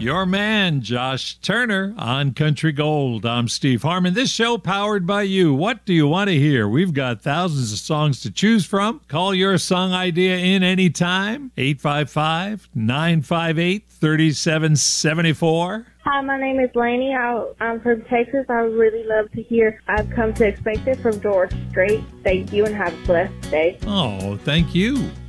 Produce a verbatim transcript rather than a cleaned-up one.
Your man, Josh Turner, on Country Gold. I'm Steve Harmon. This show powered by you. What do you want to hear? We've got thousands of songs to choose from. Call your song idea in anytime. eight five five, nine five eight, three seven seven four. Hi, my name is Lainey. I, I'm from Texas. I would really love to hear I've Come to Expect It from Doris Strait. Thank you and have a blessed day. Oh, thank you.